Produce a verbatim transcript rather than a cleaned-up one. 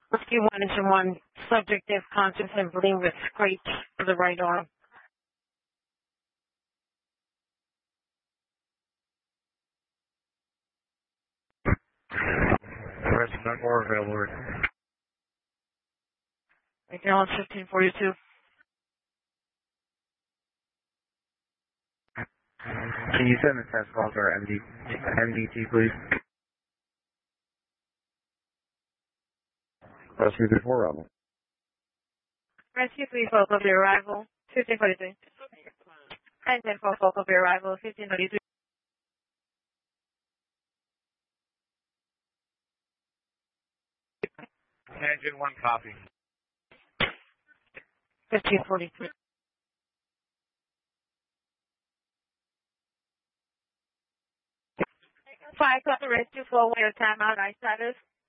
Rescue one engine one, subjective conscious and bleeding with scrape to the right arm. Rest none more available. Regional fifteen forty-two. Can you send the test call to our M D, M D T, please? Rescue before arrival. Rescue three, focal of your arrival, fifteen forty-three. And then for focal of your arrival, fifteen forty-three. Engine one copy. fifteen forty-three. Five, copy rescue, four way of timeout, I status.